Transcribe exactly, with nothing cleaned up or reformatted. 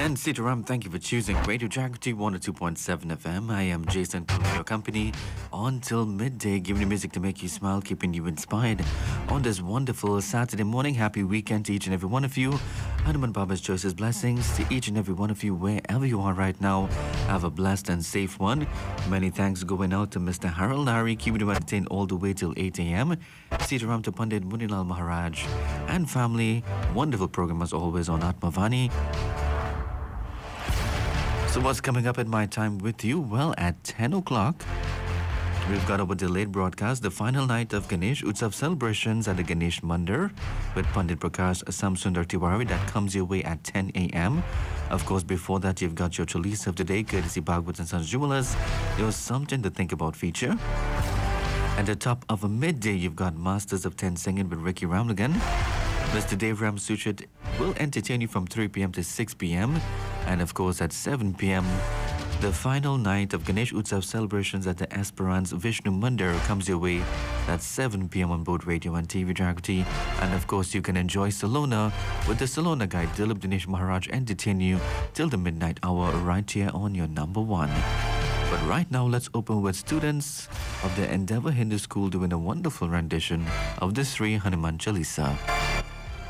And Sitaram, thank you for choosing Radio Jagrati one oh two point seven F M. I am Jason from your company until midday, giving you music to make you smile, keeping you inspired on this wonderful Saturday morning. Happy weekend to each and every one of you. Hanuman Baba's choices, blessings to each and every one of you, wherever you are right now. Have a blessed and safe one. Many thanks going out to Mister Harold Nari, keeping you entertained all the way till eight a.m. Sitaram to Pandit Munilal Maharaj and family. Wonderful program as always on Atmavani. So what's coming up at my time with you? Well, at ten o'clock, we've got our delayed broadcast, the final night of Ganesh Utsav celebrations at the Ganesh Mandir with Pandit Prakash Samsundar Tiwari. That comes your way at ten a.m. Of course, before that, you've got your Chalice of the Day, courtesy Bhagwat and Sons Jewelers. There was something to think about feature. At the top of a midday, you've got Masters of ten singing with Ricky Ramlagan. Mister Dave Ram Suchet will entertain you from three p.m. to six p.m. And of course, at seven p.m., the final night of Ganesh Utsav celebrations at the Esperance Vishnu Mandir comes your way. That's seven p.m. on both radio and T V Jagrati. And of course, you can enjoy Salona with the Salona guide, Dilip Dinesh Maharaj, entertain you till the midnight hour right here on your number one. But right now, let's open with students of the Endeavour Hindu School doing a wonderful rendition of the Sri Hanuman Chalisa.